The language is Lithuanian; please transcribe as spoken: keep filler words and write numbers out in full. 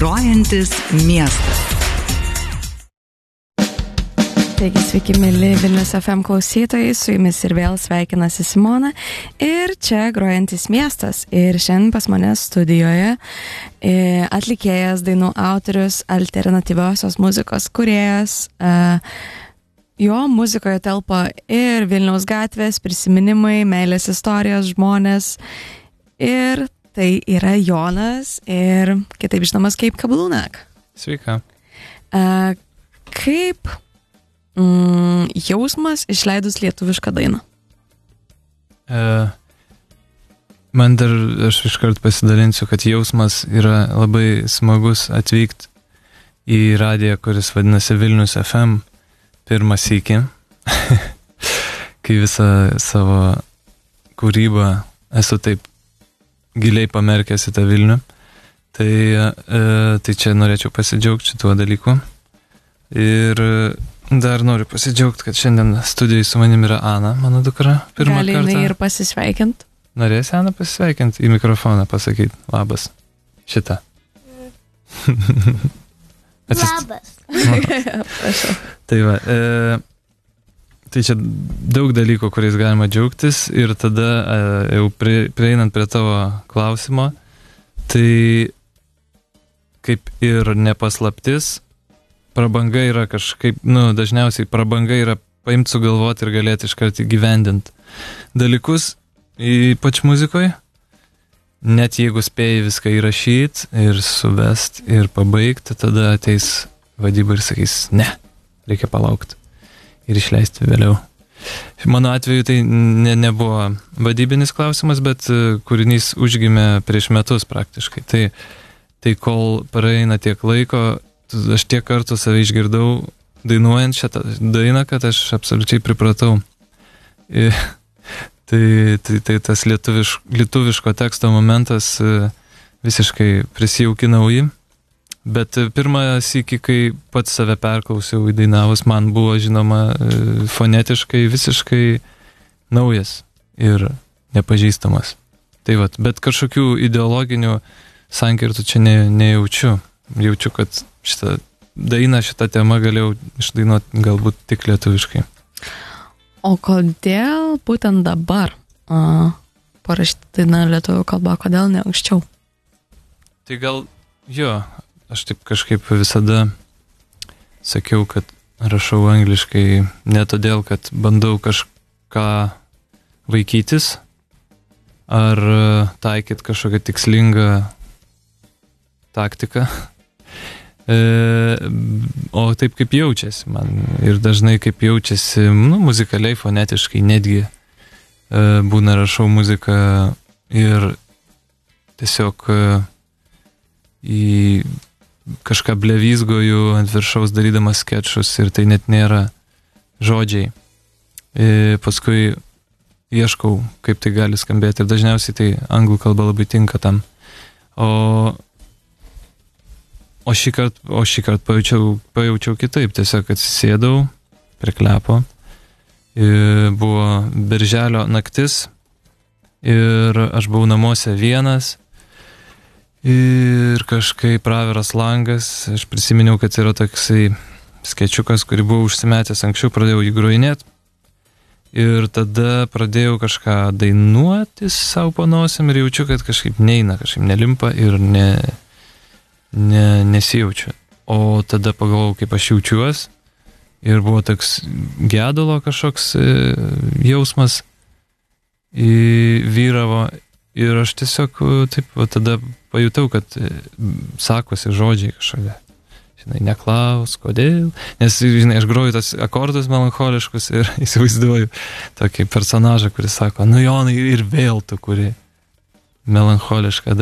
Grojantis miestas. Taigi, sveiki, mėly Vilnius F M klausytojai, su jumis ir vėl sveikinasi Simona ir čia Grojantis miestas. Ir šiandien pas mane studijoje atlikėjas, dainų autorius, alternatyviosios muzikos kūrėjas. Jo muzikoje telpa ir Vilniaus gatvės, prisiminimai, meilės istorijos, žmonės. Ir tai yra Jonas ir kitaip žinomas kaip Kablūnak. Sveika. Kaip Mm, jausmas išleidus lietuvišką dainą? E, man dar, aš iškart pasidalinsiu, kad jausmas yra labai smagus atvykti į radiją, kuris vadinasi Vilnius F M pirmą sykį, kai visą savo kūrybą esu taip giliai pamerkęs į tą Vilnių. Tai, e, tai čia norėčiau pasidžiaugti šituo dalyku. Ir dar noriu pasidžiaugti, kad šiandien studijoje su manim yra Ana, mano dukra, pirmą Gali kartą. Gali ir pasisveikint? Norėsi, Ana, pasisveikinti į mikrofoną, pasakyti labas. Šitą. Labas. Prašau. Tai va, e, tai čia daug dalykų, kuriais galima džiaugtis ir tada e, jau prie, prieinant prie tavo klausimo, tai kaip ir nepaslaptis, prabanga yra kažkaip, nu, dažniausiai prabanga yra paimti, sugalvoti ir galėti iškart įgyvendinti dalykus, ypač muzikoje. Net jeigu spėjai viską įrašyti ir suvest ir pabaigti, tada ateis vadyba ir sakys, ne, reikia palaukti ir išleisti vėliau. Mano atveju tai ne, nebuvo vadybinis klausimas, bet kūrinys užgimė prieš metus praktiškai. Tai, tai kol praeina tiek laiko, aš tiek kartų save išgirdau dainuojant šitą dainą, kad aš absoliučiai pripratau. Ir, tai, tai, tai tas lietuviš, lietuviško teksto momentas visiškai prisijaukinau jį. Bet pirmą sykį, kai pats save perklausiau įdainavus, man buvo žinoma fonetiškai visiškai naujas ir nepažįstamas. Tai vat, bet kažkokių ideologinių sankirtų čia ne, nejaučiu. Jaučiu, kad šitą dainą, šitą temą galėjau išdainuoti galbūt tik lietuviškai. O kodėl būtent dabar a, parašyti dainą lietuvių kalba, kodėl ne anksčiau? Tai gal, jo, aš taip kažkaip visada sakiau, kad rašau angliškai ne todėl, kad bandau kažką vaikytis ar taikyti kažkokią tikslingą taktiką. E, o taip kaip jaučiasi man ir dažnai kaip jaučiasi, nu, muzikaliai, fonetiškai netgi e, būna rašau muziką ir tiesiog e, į kažką blevizgoju ant viršaus darydamas skečus ir tai net nėra žodžiai. E, paskui ieškau, kaip tai gali skambėti ir dažniausiai tai anglų kalba labai tinka tam. O O šį kartą, o šį kartą pajaučiau, pajaučiau kitaip, tiesiog atsisėdau prie klepo, buvo birželio naktis ir aš buvau namuose vienas ir kažkaip praviras langas, aš prisiminiau, kad yra toksai skečiukas, kurį buvau užsimetęs anksčiau, pradėjau jį grojinėti ir tada pradėjau kažką dainuoti savo po nosim ir jaučiu, kad kažkaip neina, kažkaip nelimpa ir ne... Ne, nesijaučiu. O tada pagalvojau, kaip aš jaučiuos ir buvo toks gedulo kažkoks e, jausmas į, vyravo ir aš tiesiog taip, va, tada pajutau, kad e, sakosi žodžiai kažkokie. Žinai, neklaus, kodėl, nes, žinai, aš groju tas akordus melancholiškus ir įsivaizduoju tokį personažą, kuris sako, nu Jonai, ir vėl tu kuri melancholišką